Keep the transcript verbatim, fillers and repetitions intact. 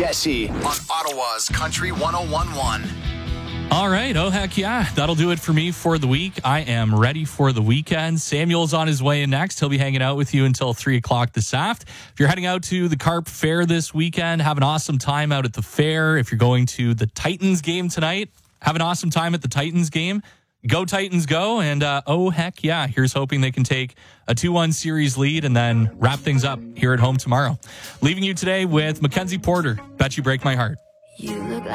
Jesse on Ottawa's Country one oh one point one. All right. Oh, heck yeah. That'll do it for me for the week. I am ready for the weekend. Samuel's on his way in next. He'll be hanging out with you until three o'clock this aft. If you're heading out to the Carp Fair this weekend, have an awesome time out at the fair. If you're going to the Titans game tonight, have an awesome time at the Titans game. Go Titans, go. And uh, oh, heck yeah. Here's hoping they can take a two one series lead and then wrap things up here at home tomorrow. Leaving you today with Mackenzie Porter. Bet You Break My Heart. You look